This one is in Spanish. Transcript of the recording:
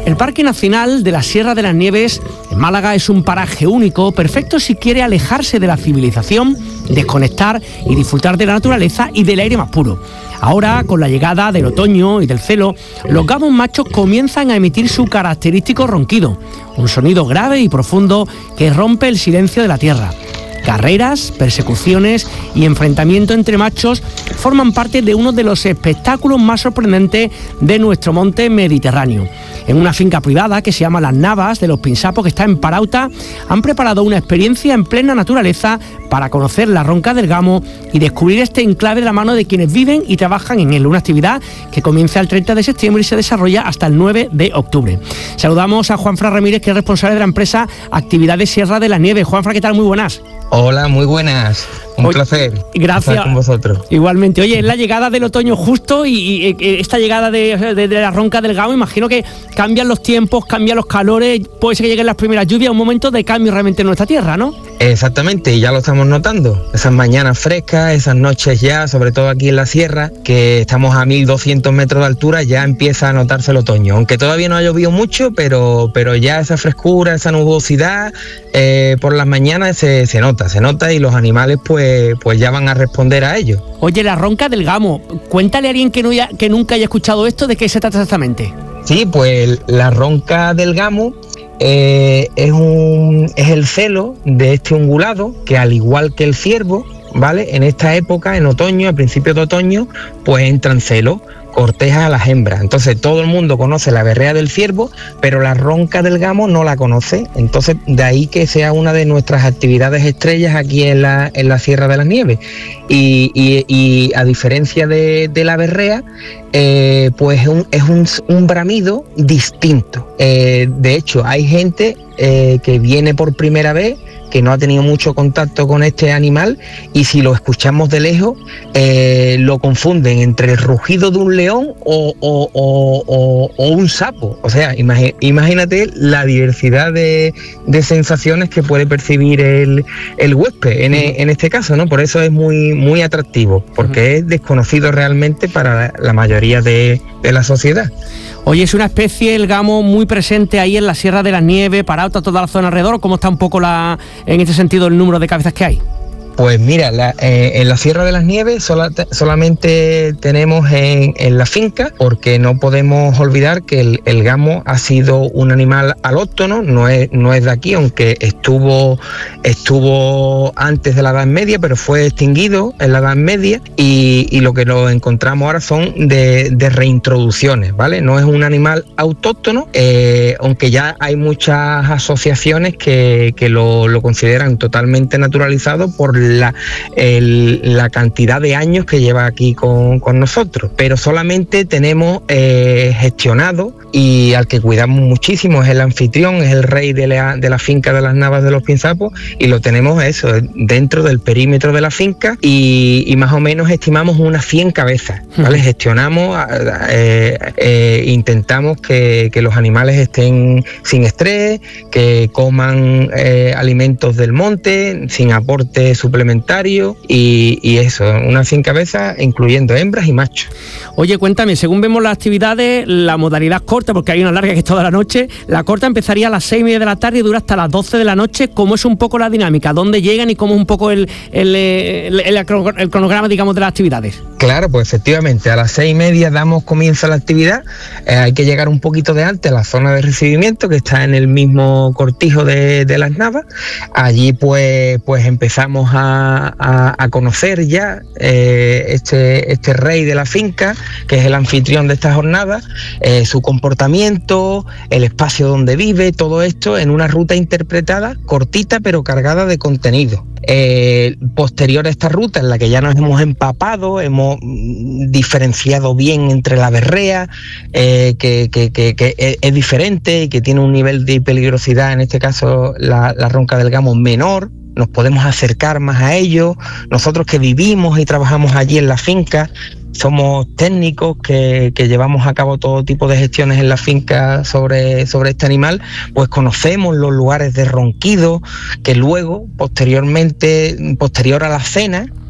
El Parque Nacional de la Sierra de las Nieves en Málaga es un paraje único, perfecto si quiere alejarse de la civilización, desconectar y disfrutar de la naturaleza y del aire más puro. Ahora, con la llegada del otoño y del celo, los gamos machos comienzan a emitir su característico ronquido, un sonido grave y profundo que rompe el silencio de la tierra. Carreras, persecuciones y enfrentamientos entre machos forman parte de uno de los espectáculos más sorprendentes de nuestro monte mediterráneo. En una finca privada que se llama Las Navas de los Pinsapos, que está en Parauta, han preparado una experiencia en plena naturaleza para conocer la ronca del gamo y descubrir este enclave de la mano de quienes viven y trabajan en él. Una actividad que comienza el 30 de septiembre y se desarrolla hasta el 9 de octubre. Saludamos a Juanfran Ramírez, que es responsable de la empresa Actividades Sierra de las Nieves. Juanfran, ¿qué tal? Muy buenas. Hola, muy buenas. Un placer. Gracias. Estar con vosotros. Igualmente. Oye, es la llegada del otoño justo y esta llegada de la ronca del gamo, imagino que cambian los tiempos, cambian los calores, puede ser que lleguen las primeras lluvias, un momento de cambio realmente en nuestra tierra, ¿no? Exactamente, y ya lo estamos notando. Esas mañanas frescas, esas noches ya, sobre todo aquí en la sierra, que estamos a 1200 metros de altura, ya empieza a notarse el otoño. Aunque todavía no ha llovido mucho, pero ya esa frescura, esa nubosidad, por las mañanas se nota y los animales pues ya van a responder a ello. Oye, la ronca del gamo, cuéntale a alguien que nunca haya escuchado esto, ¿de qué se trata exactamente? Sí, pues la ronca del gamo es el celo de este ungulado que, al igual que el ciervo, ¿vale? En esta época, en otoño, a principios de otoño, pues entra en celo, corteja a las hembras. Entonces todo el mundo conoce la berrea del ciervo, pero la ronca del gamo no la conoce. Entonces de ahí que sea una de nuestras actividades estrellas aquí en la Sierra de las Nieves. Y a diferencia de la berrea, pues es un bramido distinto. De hecho, hay gente que viene por primera vez, que no ha tenido mucho contacto con este animal, y si lo escuchamos de lejos, lo confunden entre el rugido de un león o un sapo. O sea, imagínate la diversidad de sensaciones que puede percibir el huésped en este caso, ¿no? Por eso es muy, muy atractivo, porque es desconocido realmente para la mayoría de la sociedad. Oye, es una especie, el gamo, muy presente ahí en la Sierra de las Nieves, Parauta, toda la zona alrededor. ¿Cómo está un poco en este sentido el número de cabezas que hay? Pues mira, en la Sierra de las Nieves solamente tenemos en la finca, porque no podemos olvidar que el gamo ha sido un animal alóctono, no es de aquí, aunque estuvo antes de la Edad Media, pero fue extinguido en la Edad Media, y lo que nos encontramos ahora son de reintroducciones, ¿vale? No es un animal autóctono, aunque ya hay muchas asociaciones que lo consideran totalmente naturalizado por la cantidad de años que lleva aquí con nosotros, pero solamente tenemos gestionado, y al que cuidamos muchísimo, es el anfitrión, es el rey de la finca de las Navas de los Pinsapos, y lo tenemos dentro del perímetro de la finca, y más o menos estimamos unas 100 cabezas, ¿vale? Gestionamos, intentamos que los animales estén sin estrés, que coman alimentos del monte sin aporte suplementario, y eso, unas 100 cabezas incluyendo hembras y machos. Oye, cuéntame, según vemos las actividades, la modalidad corta, porque hay una larga que es toda la noche, la corta empezaría a las 6:30 de la tarde y dura hasta las 12 de la noche. ¿Cómo es un poco la dinámica? ¿Dónde llegan y cómo es un poco el cronograma, digamos, de las actividades? Claro, pues efectivamente, a las 6:30 comienzo a la actividad. Hay que llegar un poquito de antes a la zona de recibimiento, que está en el mismo cortijo de las Navas. Allí pues empezamos a conocer ya este rey de la finca, que es el anfitrión de esta jornada, su comportamiento, el espacio donde vive, todo esto en una ruta interpretada, cortita pero cargada de contenido. Posterior a esta ruta, en la que ya nos hemos empapado, hemos diferenciado bien entre la berrea, que es diferente y que tiene un nivel de peligrosidad, en este caso la ronca del gamo, menor. Nos podemos acercar más a ello. Nosotros que vivimos y trabajamos allí en la finca, somos técnicos que llevamos a cabo todo tipo de gestiones en la finca sobre este animal, pues conocemos los lugares de ronquido, que luego, posterior a la cena,